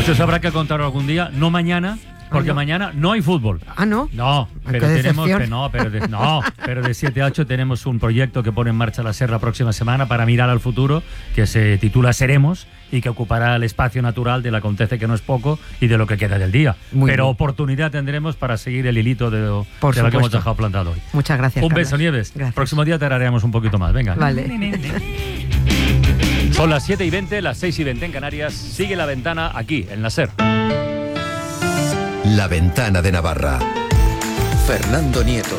Eso se habrá que contar algún día, no mañana, porque mañana no hay fútbol. Ah, ¿no? No, pero tenemos pero de 7 a 8 tenemos un proyecto que pone en marcha la SER la próxima semana para mirar al futuro, que se titula Seremos y que ocupará el espacio natural del acontece, que no es poco, y de lo que queda del día. Pero oportunidad tendremos para seguir el hilito de lo que hemos dejado plantado hoy. Muchas gracias, Un Carlos. beso, Nieves. Gracias. Próximo día te haremos un poquito más. Venga. Vale. Son las 7:20, las 6:20 en Canarias. Sigue La Ventana aquí, en la SER. La Ventana de Navarra. Fernando Nieto.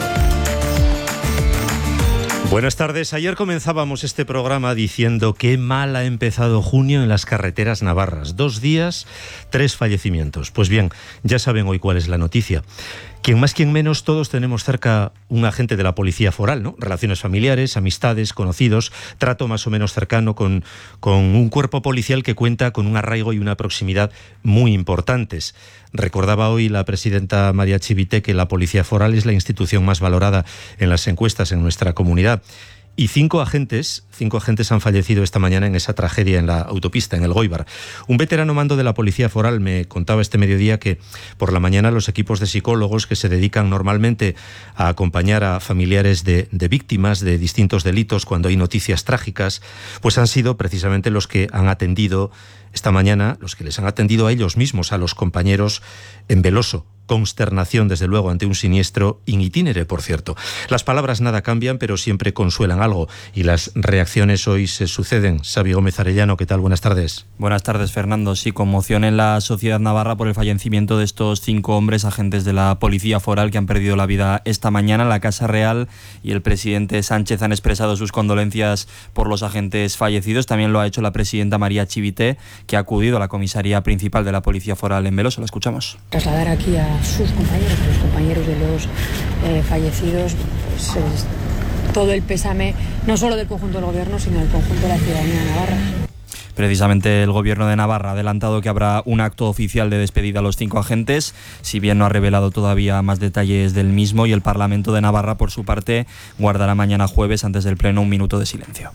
Buenas tardes. Ayer comenzábamos este programa diciendo qué mal ha empezado junio en las carreteras navarras. 2 días, 3 fallecimientos. Pues bien, ya saben hoy cuál es la noticia. Quien más, quien menos, todos tenemos cerca un agente de la policía foral, ¿no? Relaciones familiares, amistades, conocidos, trato más o menos cercano con un cuerpo policial que cuenta con un arraigo y una proximidad muy importantes. Recordaba hoy la presidenta María Chivite que la policía foral es la institución más valorada en las encuestas en nuestra comunidad. Y 5 agentes han fallecido esta mañana en esa tragedia en la autopista, en el Goibar. Un veterano mando de la Policía Foral me contaba este mediodía que por la mañana los equipos de psicólogos que se dedican normalmente a acompañar a familiares de víctimas de distintos delitos cuando hay noticias trágicas, pues han sido precisamente los que han atendido esta mañana, los que les han atendido a ellos mismos, a los compañeros en Veloso. Consternación, desde luego, ante un siniestro in itinere, por cierto. Las palabras nada cambian, pero siempre consuelan algo. Y las reacciones hoy se suceden. Xavi Gómez Arellano, ¿qué tal? Buenas tardes. Buenas tardes, Fernando. Sí, conmoción en la sociedad navarra por el fallecimiento de estos 5 hombres agentes de la Policía Foral que han perdido la vida esta mañana. La Casa Real y el presidente Sánchez han expresado sus condolencias por los agentes fallecidos. También lo ha hecho la presidenta María Chivite, que ha acudido a la comisaría principal de la Policía Foral en Veloso. La escuchamos. Trasladar aquí a sus compañeros, a los compañeros de los fallecidos, pues, todo el pésame, no solo del conjunto del gobierno, sino del conjunto de la ciudadanía de Navarra. Precisamente el Gobierno de Navarra ha adelantado que habrá un acto oficial de despedida a los 5 agentes, si bien no ha revelado todavía más detalles del mismo, y el Parlamento de Navarra, por su parte, guardará mañana jueves, antes del Pleno, un minuto de silencio.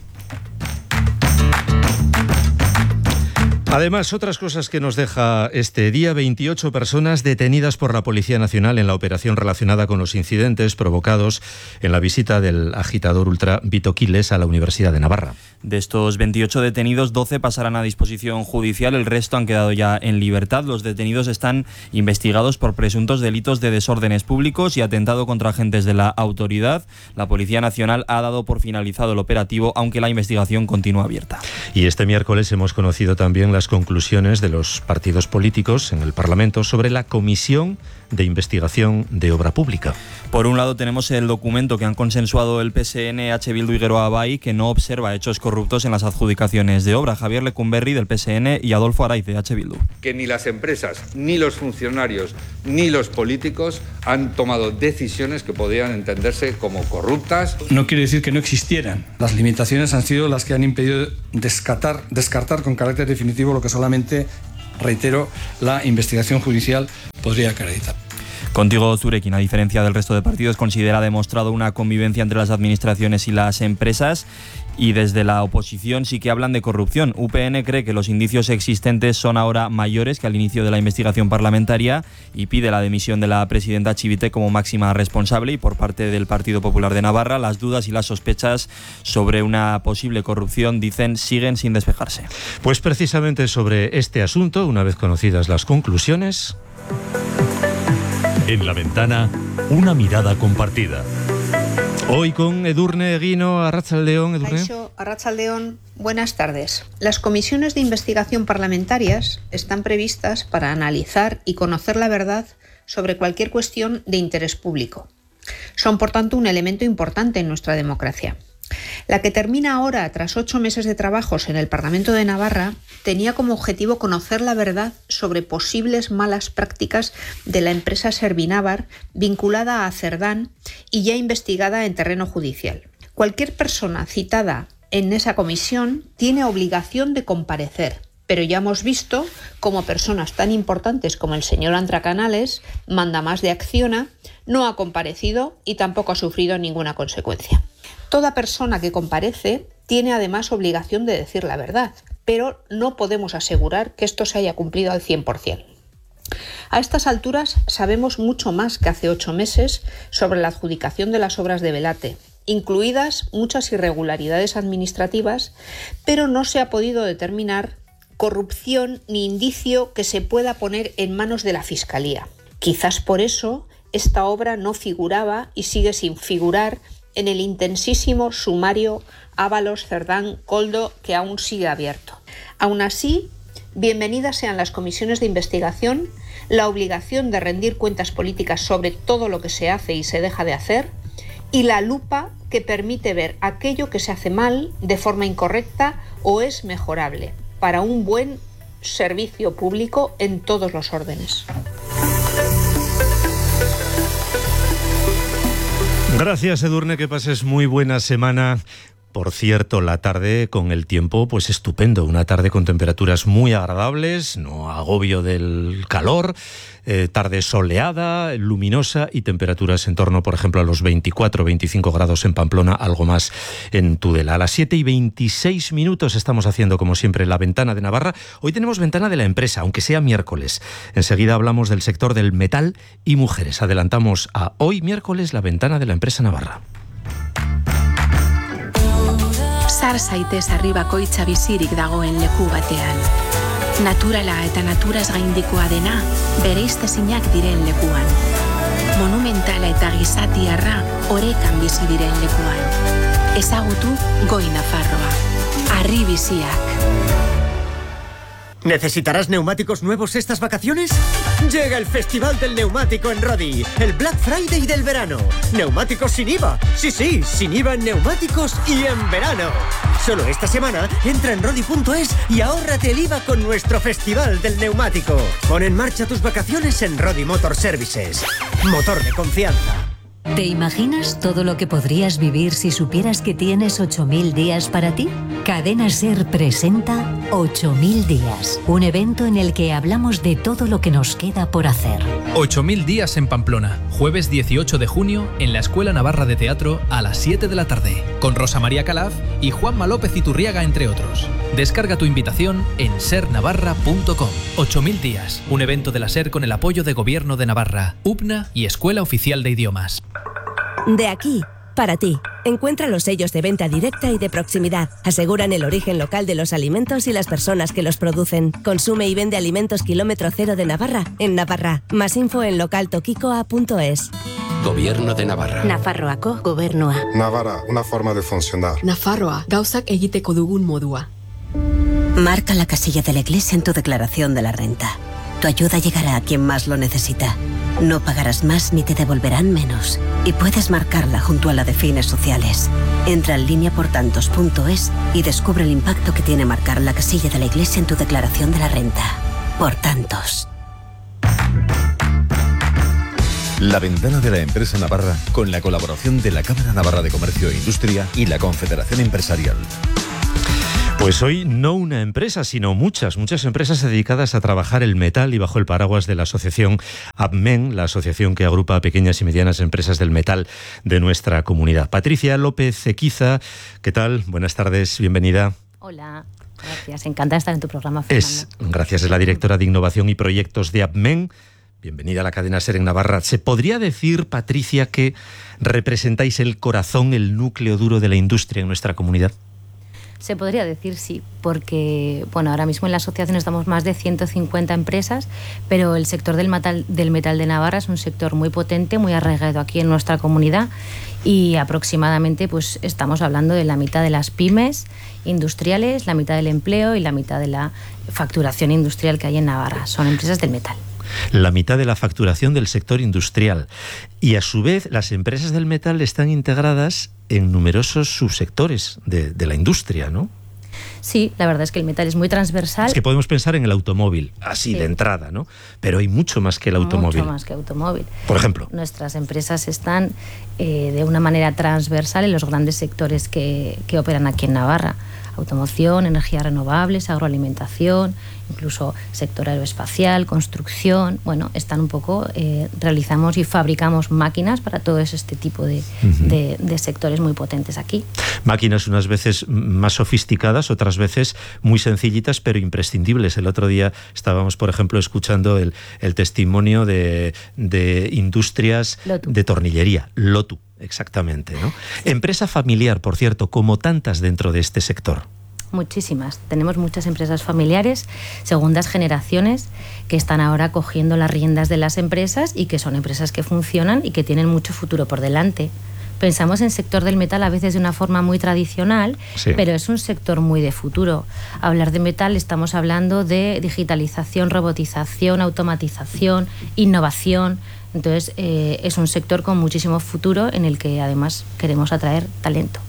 Además, otras cosas que nos deja este día: 28 personas detenidas por la Policía Nacional en la operación relacionada con los incidentes provocados en la visita del agitador ultra Vito Quiles a la Universidad de Navarra. De estos 28 detenidos, 12 pasarán a disposición judicial, el resto han quedado ya en libertad. Los detenidos están investigados por presuntos delitos de desórdenes públicos y atentado contra agentes de la autoridad. La Policía Nacional ha dado por finalizado el operativo, aunque la investigación continúa abierta. Y este miércoles hemos conocido también las conclusiones de los partidos políticos en el Parlamento sobre la Comisión de Investigación de Obra Pública. Por un lado tenemos el documento que han consensuado el PSN, H. Bildu y Geroa Bai, que no observa hechos corruptos en las adjudicaciones de obra. Javier Lecumberri, del PSN, y Adolfo Araiz, de H. Bildu. Que ni las empresas, ni los funcionarios, ni los políticos han tomado decisiones que podrían entenderse como corruptas. No quiere decir que no existieran. Las limitaciones han sido las que han impedido descartar con carácter definitivo lo que solamente, reitero, la investigación judicial podría acreditar. Contigo, Zurekin, a diferencia del resto de partidos, considera demostrado una convivencia entre las administraciones y las empresas, y desde la oposición sí que hablan de corrupción. UPN cree que los indicios existentes son ahora mayores que al inicio de la investigación parlamentaria y pide la dimisión de la presidenta Chivite como máxima responsable. Y por parte del Partido Popular de Navarra, las dudas y las sospechas sobre una posible corrupción, dicen, siguen sin despejarse. Pues precisamente sobre este asunto, una vez conocidas las conclusiones... En La Ventana, una mirada compartida. Hoy con Edurne Eguino. Arratsaldeon, Edurne. Caixo, Arratsaldeon, buenas tardes. Las comisiones de investigación parlamentarias están previstas para analizar y conocer la verdad sobre cualquier cuestión de interés público. Son, por tanto, un elemento importante en nuestra democracia. La que termina ahora, tras 8 meses de trabajos en el Parlamento de Navarra, tenía como objetivo conocer la verdad sobre posibles malas prácticas de la empresa Servinavar vinculada a Cerdán y ya investigada en terreno judicial. Cualquier persona citada en esa comisión tiene obligación de comparecer, pero ya hemos visto cómo personas tan importantes como el señor Antracanales, mandamás de Acciona, no ha comparecido y tampoco ha sufrido ninguna consecuencia. Toda persona que comparece tiene además obligación de decir la verdad. pero no podemos asegurar que esto se haya cumplido al 100%. A estas alturas sabemos mucho más que hace 8 meses sobre la adjudicación de las obras de Velate, incluidas muchas irregularidades administrativas, pero no se ha podido determinar corrupción ni indicio que se pueda poner en manos de la Fiscalía. Quizás por eso esta obra no figuraba y sigue sin figurar en el intensísimo sumario Ábalos-Cerdán-Coldo, que aún sigue abierto. Aún así, bienvenidas sean las comisiones de investigación, la obligación de rendir cuentas políticas sobre todo lo que se hace y se deja de hacer, y la lupa que permite ver aquello que se hace mal, de forma incorrecta o es mejorable, para un buen servicio público en todos los órdenes. Gracias, Edurne, que pases muy buena semana. Por cierto, la tarde con el tiempo, pues estupendo. Una tarde con temperaturas muy agradables, no agobio del calor, tarde soleada, luminosa y temperaturas en torno, por ejemplo, a los 24-25 grados en Pamplona, algo más en Tudela. A las 7:26 estamos haciendo, como siempre, la Ventana de Navarra. Hoy tenemos Ventana de la Empresa, aunque sea miércoles. Enseguida hablamos del sector del metal y mujeres. Adelantamos a hoy, miércoles, la Ventana de la Empresa Navarra. Sar zaitez harri bakoitza bizirik dagoen leku batean. Naturala eta naturaz gaindikoa dena, bereiztezinak diren lekuan. Monumentala eta gizatiarra orekan bizi diren lekuan. Ezagutu Goi Nafarroa. Harri biziak. ¿Necesitarás neumáticos nuevos estas vacaciones? Llega el Festival del Neumático en Rodi, el Black Friday del verano. Neumáticos sin IVA. Sí, sin IVA en neumáticos y en verano. Solo esta semana entra en rodi.es y ahórrate el IVA con nuestro Festival del Neumático. Pon en marcha tus vacaciones en Rodi Motor Services. Motor de confianza. ¿Te imaginas todo lo que podrías vivir si supieras que tienes 8000 días para ti? Cadena SER presenta 8000 días, un evento en el que hablamos de todo lo que nos queda por hacer. 8000 días en Pamplona, jueves 18 de junio en la Escuela Navarra de Teatro a las 7 de la tarde, con Rosa María Calaf y Juanma López Iturriaga, entre otros. Descarga tu invitación en sernavarra.com. 8000 días, un evento de la SER con el apoyo de Gobierno de Navarra, UPNA y Escuela Oficial de Idiomas. De aquí, para ti. Encuentra los sellos de venta directa y de proximidad. Aseguran el origen local de los alimentos y las personas que los producen. Consume y vende alimentos kilómetro cero de Navarra en Navarra. Más info en localtokikoa.es. Gobierno de Navarra. Nafarroako gobernua. Navarra, una forma de funcionar. Nafarroa, gauzak egiteko dugun modua. Marca la casilla de la iglesia en tu declaración de la renta. Tu ayuda llegará a quien más lo necesita. No pagarás más ni te devolverán menos. Y puedes marcarla junto a la de fines sociales. Entra en lineaportantos.es y descubre el impacto que tiene marcar la casilla de la iglesia en tu declaración de la renta. Por tantos. La Ventana de la Empresa Navarra, con la colaboración de la Cámara Navarra de Comercio e Industria y la Confederación Empresarial. Pues hoy no una empresa, sino muchas empresas dedicadas a trabajar el metal y bajo el paraguas de la asociación APMEN, la asociación que agrupa a pequeñas y medianas empresas del metal de nuestra comunidad. Patricia López Equiza, ¿qué tal? Buenas tardes, bienvenida. Hola, gracias. Encantada de estar en tu programa, Fernando. Gracias, es la directora de Innovación y Proyectos de APMEN. Bienvenida a la cadena SER en Navarra. ¿Se podría decir, Patricia, que representáis el corazón, el núcleo duro de la industria en nuestra comunidad? Se podría decir sí, porque ahora mismo en la asociación estamos más de 150 empresas, pero el sector del metal de Navarra es un sector muy potente, muy arraigado aquí en nuestra comunidad, y aproximadamente pues estamos hablando de la mitad de las pymes industriales, la mitad del empleo y la mitad de la facturación industrial que hay en Navarra. Son empresas del metal. La mitad de la facturación del sector industrial. Y a su vez, las empresas del metal están integradas en numerosos subsectores de la industria, ¿no? Sí, la verdad es que el metal es muy transversal. Es que podemos pensar en el automóvil, así de entrada, ¿no? Pero hay mucho más que el automóvil. Mucho más que automóvil. Por ejemplo. Nuestras empresas están de una manera transversal en los grandes sectores que operan aquí en Navarra. automoción, energías renovables, agroalimentación, incluso sector aeroespacial, construcción. Bueno, están un poco, realizamos y fabricamos máquinas para todo este tipo de sectores muy potentes aquí. Máquinas unas veces más sofisticadas, otras veces muy sencillitas, pero imprescindibles. El otro día estábamos, por ejemplo, escuchando el testimonio de industrias Lotu. De tornillería, Lotu, exactamente, ¿no? Empresa familiar, por cierto, como tantas dentro de este sector. Muchísimas. Tenemos muchas empresas familiares, segundas generaciones, que están ahora cogiendo las riendas de las empresas y que son empresas que funcionan y que tienen mucho futuro por delante. Pensamos en el sector del metal a veces de una forma muy tradicional, sí, pero es un sector muy de futuro. Hablar de metal, estamos hablando de digitalización, robotización, automatización, innovación. Entonces, es un sector con muchísimo futuro en el que además queremos atraer talento.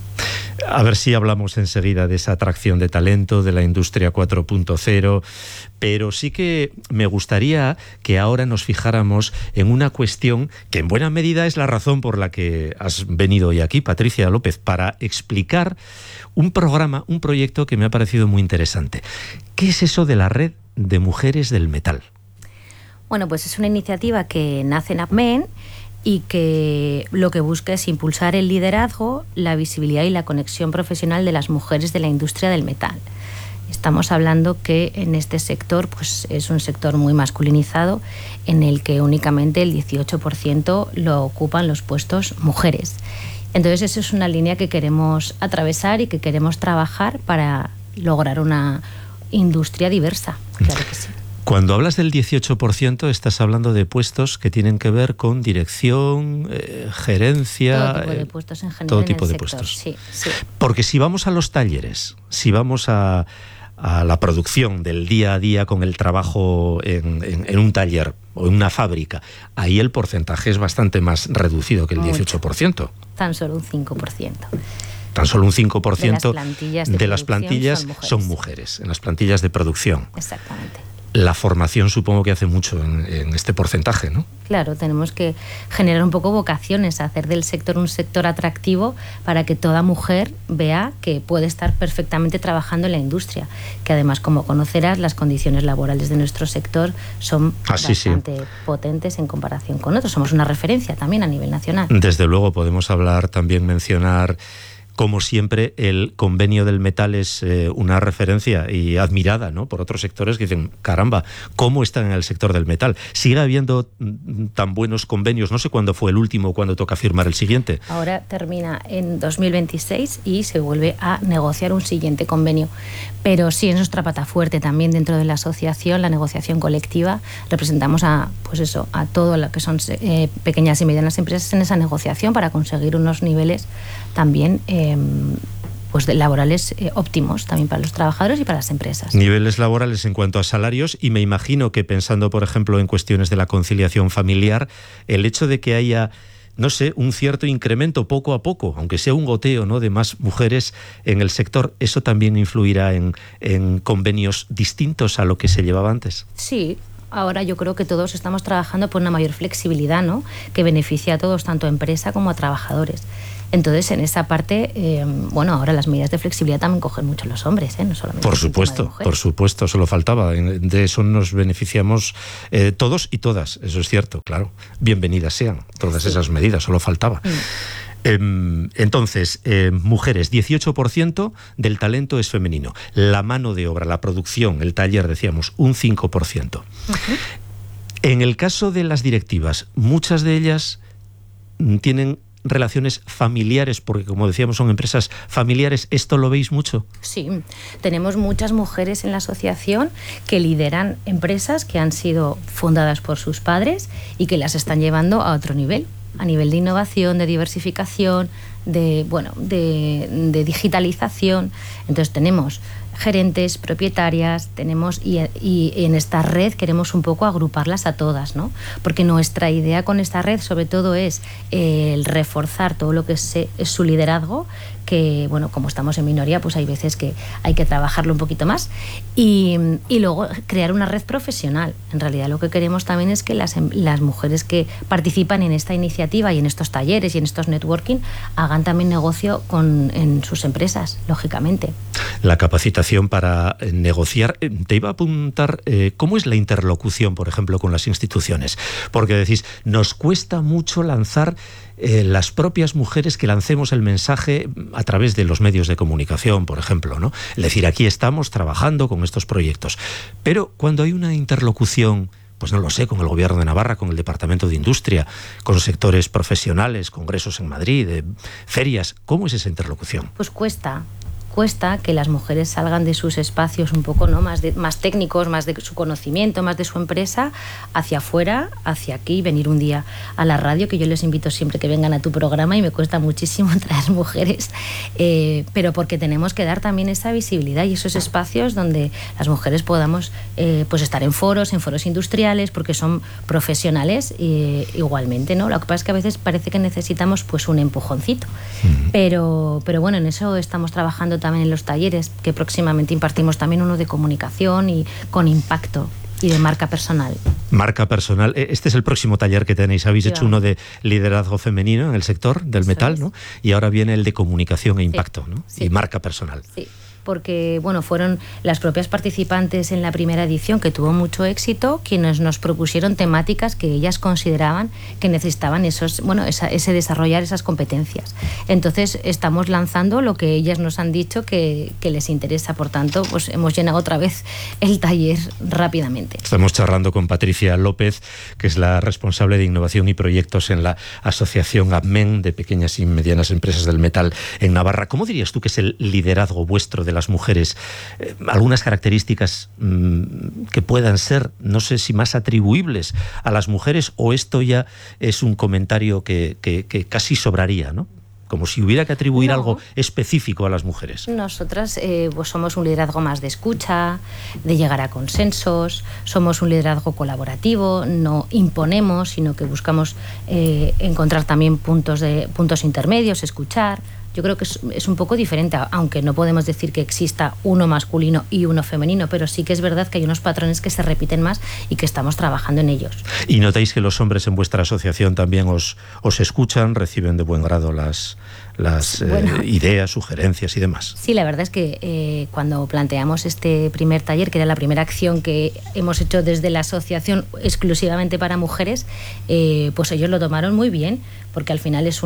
A ver si hablamos enseguida de esa atracción de talento, de la industria 4.0, pero sí que me gustaría que ahora nos fijáramos en una cuestión que en buena medida es la razón por la que has venido hoy aquí, Patricia López, para explicar un programa, un proyecto que me ha parecido muy interesante. ¿Qué es eso de la Red de Mujeres del Metal? Bueno, pues es una iniciativa que nace en APMEN y que lo que busca es impulsar el liderazgo, la visibilidad y la conexión profesional de las mujeres de la industria del metal. Estamos hablando que en este sector pues es un sector muy masculinizado, en el que únicamente el 18% lo ocupan los puestos mujeres. Entonces, esa es una línea que queremos atravesar y que queremos trabajar para lograr una industria diversa. Claro que sí. Cuando hablas del 18%, estás hablando de puestos que tienen que ver con dirección, gerencia... Todo tipo de puestos en general. Todo tipo de sector, puestos. Sí, sí. Porque si vamos a los talleres, si vamos a la producción del día a día con el trabajo en un taller o en una fábrica, ahí el porcentaje es bastante más reducido que el 18%. Tan solo un 5%. Tan solo un 5% de las plantillas son mujeres, en las plantillas de producción. Exactamente. La formación supongo que hace mucho en este porcentaje, ¿no? Claro, tenemos que generar un poco vocaciones, hacer del sector un sector atractivo para que toda mujer vea que puede estar perfectamente trabajando en la industria, que además, como conocerás, las condiciones laborales de nuestro sector son bastante potentes en comparación con otros. Somos una referencia también a nivel nacional. Desde luego podemos hablar, también mencionar... Como siempre, el convenio del metal es una referencia y admirada, ¿no?, por otros sectores que dicen, caramba, ¿cómo están en el sector del metal? ¿Sigue habiendo tan buenos convenios? No sé cuándo fue el último, cuándo toca firmar el siguiente. Ahora termina en 2026 y se vuelve a negociar un siguiente convenio. Pero sí es nuestra pata fuerte también dentro de la asociación, la negociación colectiva. Representamos a todo lo que son pequeñas y medianas empresas en esa negociación para conseguir unos niveles también pues laborales óptimos también para los trabajadores y para las empresas. Niveles laborales en cuanto a salarios, y me imagino que pensando, por ejemplo, en cuestiones de la conciliación familiar, el hecho de que haya, no sé, un cierto incremento poco a poco, aunque sea un goteo, ¿no?, de más mujeres en el sector, ¿eso también influirá en convenios distintos a lo que se llevaba antes? Sí. Ahora yo creo que todos estamos trabajando por una mayor flexibilidad, ¿no?, que beneficia a todos, tanto a empresa como a trabajadores. Entonces, en esa parte, ahora las medidas de flexibilidad también cogen mucho los hombres, no solamente. Por supuesto, solo faltaba. De eso nos beneficiamos todos y todas, eso es cierto, claro. Bienvenidas sean todas esas medidas, solo faltaba. Entonces, mujeres, 18% del talento es femenino. La mano de obra, la producción, el taller, decíamos, un 5%. Uh-huh. En el caso de las directivas, muchas de ellas tienen relaciones familiares, porque como decíamos son empresas familiares. ¿Esto lo veis mucho? Sí, tenemos muchas mujeres en la asociación que lideran empresas que han sido fundadas por sus padres y que las están llevando a otro nivel, a nivel de innovación, de diversificación, de digitalización. Entonces tenemos gerentes, propietarias, tenemos y en esta red queremos un poco agruparlas a todas, ¿no? Porque nuestra idea con esta red sobre todo es el reforzar todo lo que es su liderazgo, que como estamos en minoría, pues hay veces que hay que trabajarlo un poquito más y luego crear una red profesional. En realidad lo que queremos también es que las mujeres que participan en esta iniciativa y en estos talleres y en estos networking hagan también negocio en sus empresas, lógicamente. La capacitación para negociar. Te iba a apuntar, ¿cómo es la interlocución, por ejemplo, con las instituciones? Porque decís, nos cuesta mucho lanzar las propias mujeres que lancemos el mensaje a través de los medios de comunicación, por ejemplo, ¿no? Es decir, aquí estamos trabajando con estos proyectos. Pero cuando hay una interlocución, pues no lo sé, con el Gobierno de Navarra, con el Departamento de Industria, con sectores profesionales, congresos en Madrid, ferias, ¿cómo es esa interlocución? Pues cuesta que las mujeres salgan de sus espacios un poco, ¿no?, más técnicos, más de su conocimiento, más de su empresa, hacia afuera, hacia aquí, venir un día a la radio, que yo les invito siempre que vengan a tu programa y me cuesta muchísimo traer mujeres, pero porque tenemos que dar también esa visibilidad y esos espacios donde las mujeres podamos pues estar en foros industriales, porque son profesionales igualmente, ¿no? Lo que pasa es que a veces parece que necesitamos pues un empujoncito, pero bueno, en eso estamos trabajando también en los talleres, que próximamente impartimos también uno de comunicación y con impacto y de marca personal. Marca personal. Este es el próximo taller que tenéis. Habéis hecho uno de liderazgo femenino en el sector del metal, ¿no? Y ahora viene el de comunicación e impacto, ¿no? Y marca personal. Sí. Porque bueno, fueron las propias participantes en la primera edición, que tuvo mucho éxito, quienes nos propusieron temáticas que ellas consideraban que necesitaban ese desarrollar esas competencias. Entonces estamos lanzando lo que ellas nos han dicho que les interesa. Por tanto, pues hemos llenado otra vez el taller rápidamente. Estamos charlando con Patricia López, que es la responsable de innovación y proyectos en la Asociación APMEN de Pequeñas y Medianas Empresas del Metal en Navarra. ¿Cómo dirías tú que es el liderazgo vuestro de las mujeres? Algunas características que puedan ser, no sé si más atribuibles a las mujeres, o esto ya es un comentario que casi sobraría, ¿no? Como si hubiera que atribuir algo específico a las mujeres. Nosotras pues somos un liderazgo más de escucha, de llegar a consensos, somos un liderazgo colaborativo, no imponemos, sino que buscamos encontrar también puntos intermedios, escuchar. Yo creo que es un poco diferente, aunque no podemos decir que exista uno masculino y uno femenino, pero sí que es verdad que hay unos patrones que se repiten más y que estamos trabajando en ellos. ¿Y notáis que los hombres en vuestra asociación también os escuchan, reciben de buen grado las ideas, sugerencias y demás? Sí, la verdad es que cuando planteamos este primer taller, que era la primera acción que hemos hecho desde la asociación exclusivamente para mujeres, pues ellos lo tomaron muy bien, porque al final es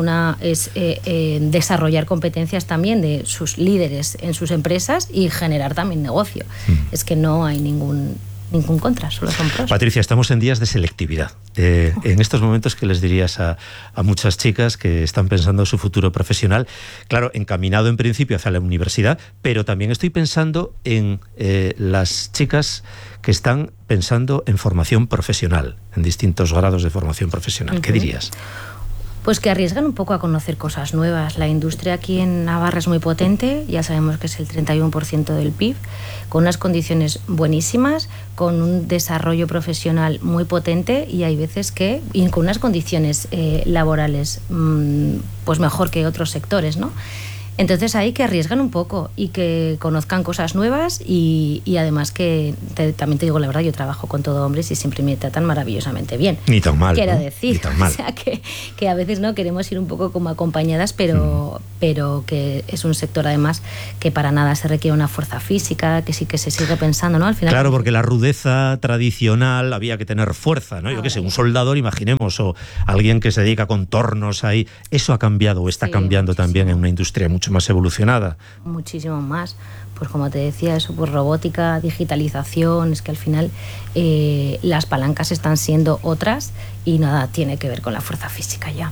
desarrollar competencias también de sus líderes en sus empresas y generar también negocio. Es que no hay ningún contra, solo son pros. Patricia, estamos en días de selectividad. En estos momentos, ¿qué les dirías a muchas chicas que están pensando su futuro profesional? Claro, encaminado en principio hacia la universidad, pero también estoy pensando en las chicas que están pensando en formación profesional, en distintos grados de formación profesional. ¿Qué dirías? Pues que arriesgan un poco a conocer cosas nuevas. La industria aquí en Navarra es muy potente, ya sabemos que es el 31% del PIB, con unas condiciones buenísimas, con un desarrollo profesional muy potente, y hay veces y con unas condiciones laborales pues mejor que otros sectores, ¿no? Entonces hay que arriesgan un poco y que conozcan cosas nuevas y además que también te digo la verdad, yo trabajo con todo hombres y siempre me tratan maravillosamente bien. Ni tan mal. Quiero decir, ni tan mal. O sea que a veces no queremos ir un poco como acompañadas, pero que es un sector además que para nada se requiere una fuerza física, que sí que se sigue pensando, ¿no? Al final. Claro, porque la rudeza tradicional había que tener fuerza, ¿no? Yo qué sé, un soldador, imaginemos, o alguien que se dedica a contornos ahí. Eso ha cambiado o está cambiando también en una industria mucho más evolucionada. Muchísimo más. Pues como te decía, eso, pues robótica, digitalización, es que al final las palancas están siendo otras y nada tiene que ver con la fuerza física ya.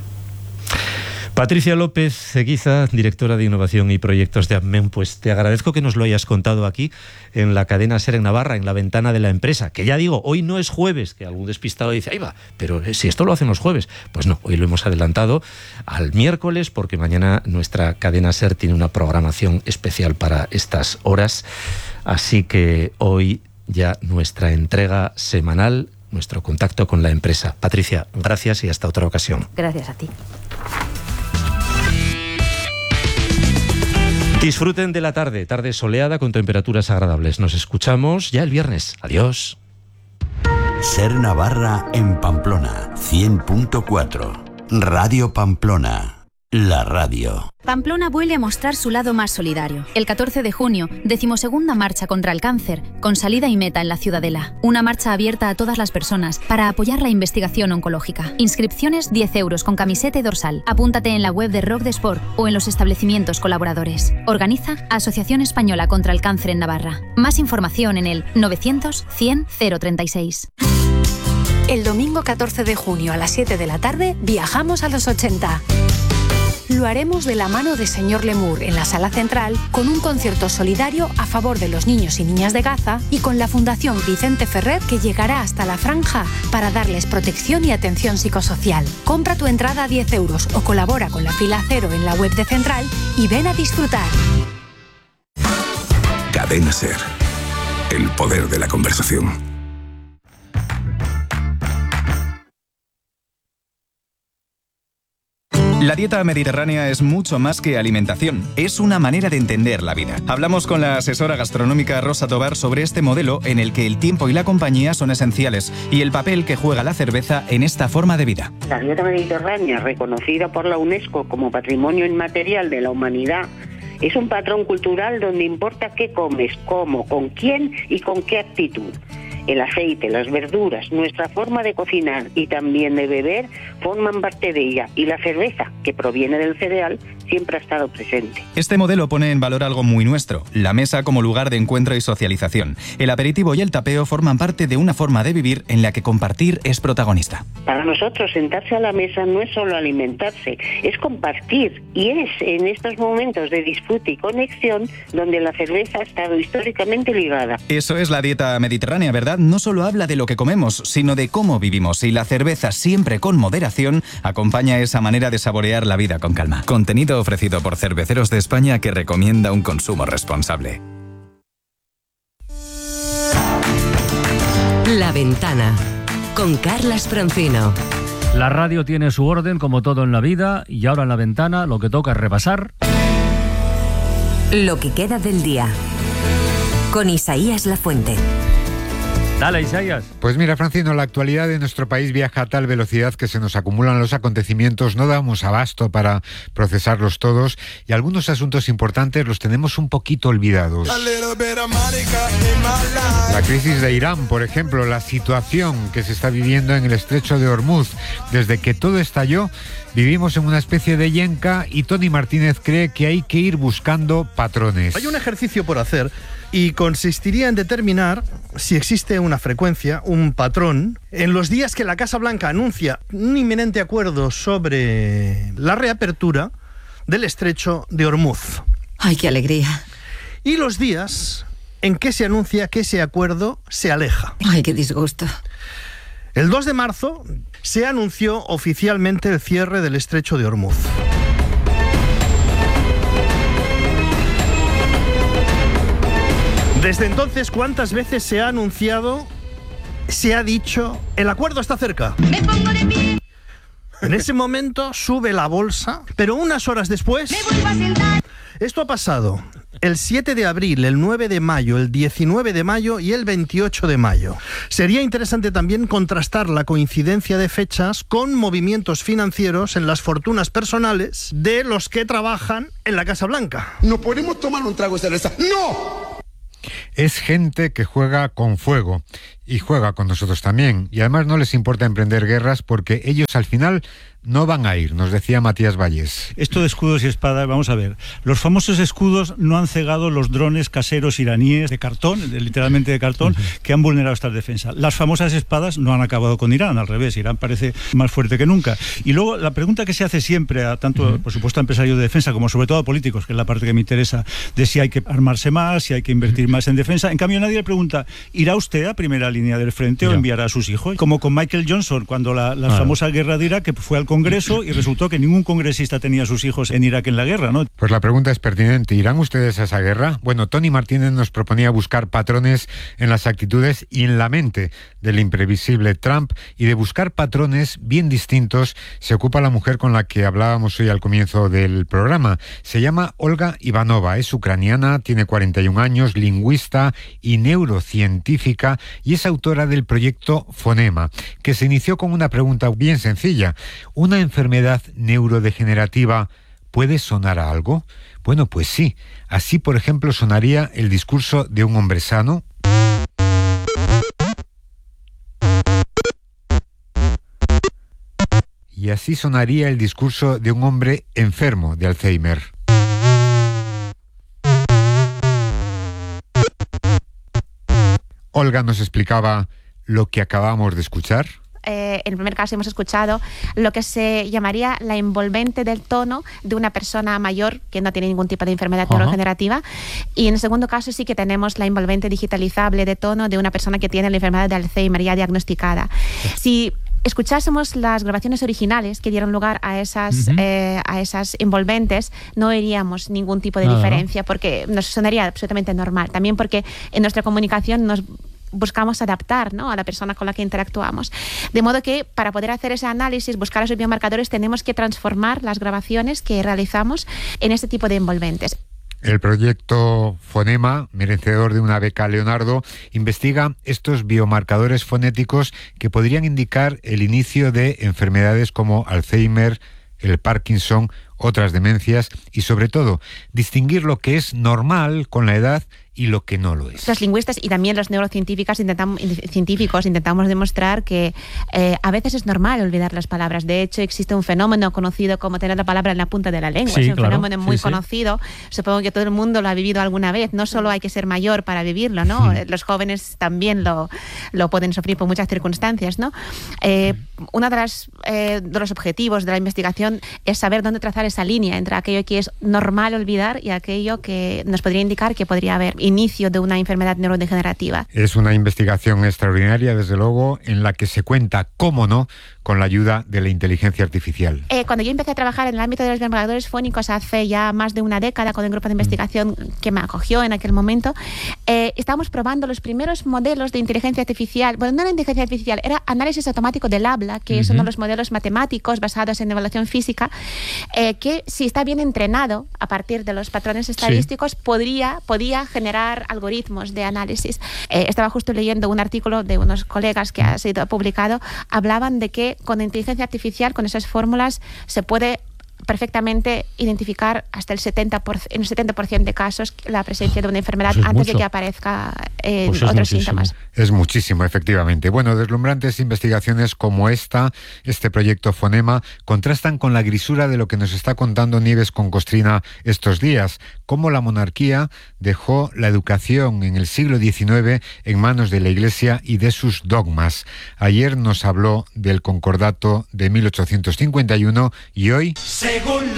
Patricia López Ceguiza, directora de Innovación y Proyectos de APMEN, pues te agradezco que nos lo hayas contado aquí en la cadena SER en Navarra, en la ventana de la empresa, que ya digo, hoy no es jueves, que algún despistado dice, ahí va, pero si esto lo hacen los jueves, pues no, hoy lo hemos adelantado al miércoles, porque mañana nuestra cadena SER tiene una programación especial para estas horas, así que hoy ya nuestra entrega semanal, nuestro contacto con la empresa. Patricia, gracias y hasta otra ocasión. Gracias a ti. Disfruten de la tarde soleada con temperaturas agradables. Nos escuchamos ya el viernes. Adiós. SER Navarra en Pamplona, 100.4. Radio Pamplona. La radio. Pamplona vuelve a mostrar su lado más solidario. El 14 de junio, 12ª marcha contra el cáncer, con salida y meta en la Ciudadela. Una marcha abierta a todas las personas para apoyar la investigación oncológica. Inscripciones 10 euros con camiseta y dorsal. Apúntate en la web de Rock de Sport o en los establecimientos colaboradores. Organiza Asociación Española contra el Cáncer en Navarra. Más información en el 900 100 036. El domingo 14 de junio a las 7 de la tarde viajamos a los 80. Lo haremos de la mano de Señor Lemur en la Sala Central, con un concierto solidario a favor de los niños y niñas de Gaza y con la Fundación Vicente Ferrer, que llegará hasta la franja para darles protección y atención psicosocial. Compra tu entrada a 10 euros o colabora con la Fila Cero en la web de Central y ven a disfrutar. Cadena SER. El poder de la conversación. La dieta mediterránea es mucho más que alimentación, es una manera de entender la vida. Hablamos con la asesora gastronómica Rosa Tobar sobre este modelo en el que el tiempo y la compañía son esenciales y el papel que juega la cerveza en esta forma de vida. La dieta mediterránea, reconocida por la UNESCO como Patrimonio Inmaterial de la Humanidad, es un patrón cultural donde importa qué comes, cómo, con quién y con qué actitud. El aceite, las verduras, nuestra forma de cocinar y también de beber forman parte de ella, y la cerveza, que proviene del cereal, siempre ha estado presente. Este modelo pone en valor algo muy nuestro, la mesa como lugar de encuentro y socialización. El aperitivo y el tapeo forman parte de una forma de vivir en la que compartir es protagonista. Para nosotros, sentarse a la mesa no es solo alimentarse, es compartir, y es en estos momentos de disfrute y conexión donde la cerveza ha estado históricamente ligada. Eso es la dieta mediterránea, ¿verdad? No solo habla de lo que comemos, sino de cómo vivimos, y la cerveza, siempre con moderación, acompaña esa manera de saborear la vida con calma. Contenido ofrecido por Cerveceros de España, que recomienda un consumo responsable. La Ventana, con Carlas Francino. La radio tiene su orden, como todo en la vida, y ahora en La Ventana lo que toca es repasar lo que queda del día, con Isaías Lafuente. Dale, Isaías. Pues mira, Francino, la actualidad de nuestro país viaja a tal velocidad que se nos acumulan los acontecimientos, no damos abasto para procesarlos todos, y algunos asuntos importantes los tenemos un poquito olvidados. La crisis de Irán, por ejemplo, la situación que se está viviendo en el estrecho de Hormuz. Desde que todo estalló, vivimos en una especie de yenca, y Tony Martínez cree que hay que ir buscando patrones. Hay un ejercicio por hacer y consistiría en determinar si existe una frecuencia, un patrón, en los días que la Casa Blanca anuncia un inminente acuerdo sobre la reapertura del estrecho de Hormuz. ¡Ay, qué alegría! Y los días en que se anuncia que ese acuerdo se aleja. ¡Ay, qué disgusto! El 2 de marzo se anunció oficialmente el cierre del estrecho de Hormuz. Desde entonces, ¿cuántas veces se ha anunciado, se ha dicho, el acuerdo está cerca? ¡Me pongo de pie! En ese momento sube la bolsa, pero unas horas después... ¡Me vuelvo a sentar! Esto ha pasado el 7 de abril, el 9 de mayo, el 19 de mayo y el 28 de mayo. Sería interesante también contrastar la coincidencia de fechas con movimientos financieros en las fortunas personales de los que trabajan en la Casa Blanca. ¿No podemos tomar un trago de cerveza? ¡No! Es gente que juega con fuego y juega con nosotros también, y además no les importa emprender guerras porque ellos al final no van a ir, nos decía Matías Valles. Esto de escudos y espadas, vamos a ver, los famosos escudos no han cegado los drones caseros iraníes de cartón, literalmente de cartón, que han vulnerado estas defensas. Las famosas espadas no han acabado con Irán, al revés, Irán parece más fuerte que nunca. Y luego la pregunta que se hace siempre a tanto, por supuesto, a empresarios de defensa como sobre todo a políticos, que es la parte que me interesa, de si hay que armarse más, si hay que invertir más en defensa. En cambio, nadie le pregunta, ¿irá usted a primera línea del frente o enviará a sus hijos? Como con Michael Johnson, cuando la famosa guerra de Irak, que fue al Congreso y resultó que ningún congresista tenía a sus hijos en Irak en la guerra, ¿no? Pues la pregunta es pertinente. ¿Irán ustedes a esa guerra? Bueno, Tony Martínez nos proponía buscar patrones en las actitudes y en la mente del imprevisible Trump, y de buscar patrones bien distintos se ocupa la mujer con la que hablábamos hoy al comienzo del programa. Se llama Olga Ivanova, es ucraniana, tiene 41 años, lingüista y neurocientífica, y es autora del proyecto Fonema, que se inició con una pregunta bien sencilla. ¿Una enfermedad neurodegenerativa ¿Puede sonar a algo? Bueno, pues sí. Así, por ejemplo, sonaría el discurso de un hombre sano. Y así sonaría el discurso de un hombre enfermo de Alzheimer. Olga nos explicaba lo que acabamos de escuchar. En el primer caso hemos escuchado lo que se llamaría la envolvente del tono de una persona mayor que no tiene ningún tipo de enfermedad neurodegenerativa, y en el segundo caso sí que tenemos la envolvente digitalizable de tono de una persona que tiene la enfermedad de Alzheimer ya diagnosticada. Si escuchásemos las grabaciones originales que dieron lugar a esas envolventes, no oiríamos ningún tipo de diferencia, porque nos sonaría absolutamente normal. También porque en nuestra comunicación nos buscamos adaptar, ¿no?, a la persona con la que interactuamos. De modo que para poder hacer ese análisis, buscar esos biomarcadores, tenemos que transformar las grabaciones que realizamos en este tipo de envolventes. El proyecto Fonema, merecedor de una beca Leonardo, investiga estos biomarcadores fonéticos que podrían indicar el inicio de enfermedades como Alzheimer, el Parkinson, otras demencias y, sobre todo, distinguir lo que es normal con la edad y lo que no lo es. Los lingüistas y también los neurocientíficos intentamos demostrar que a veces es normal olvidar las palabras. De hecho, existe un fenómeno conocido como tener la palabra en la punta de la lengua. Sí, es un fenómeno muy conocido. Supongo que todo el mundo lo ha vivido alguna vez. No solo hay que ser mayor para vivirlo, ¿no? Los jóvenes también lo pueden sufrir por muchas circunstancias, ¿no? Uno de los objetivos de la investigación es saber dónde trazar esa línea entre aquello que es normal olvidar y aquello que nos podría indicar que podría haber inicio de una enfermedad neurodegenerativa. Es una investigación extraordinaria, desde luego, en la que se cuenta, cómo no, con la ayuda de la inteligencia artificial. Cuando yo empecé a trabajar en el ámbito de los biomarcadores fónicos hace ya más de una década, con el grupo de investigación que me acogió en aquel momento, estábamos probando los primeros modelos de inteligencia artificial. Bueno, no era inteligencia artificial, era análisis automático del habla, que es uno de los modelos matemáticos basados en evaluación física, que si está bien entrenado a partir de los patrones estadísticos, podía generar algoritmos de análisis. Estaba justo leyendo un artículo de unos colegas que ha sido publicado, hablaban de que con inteligencia artificial, con esas fórmulas, se puede perfectamente identificar hasta en el 70% de casos la presencia de una enfermedad antes de que aparezca otros síntomas. Es muchísimo, efectivamente. Bueno, deslumbrantes investigaciones como este proyecto Fonema, contrastan con la grisura de lo que nos está contando Nieves con Costrina estos días, cómo la monarquía dejó la educación en el siglo XIX en manos de la Iglesia y de sus dogmas. Ayer nos habló del Concordato de 1851 y hoy...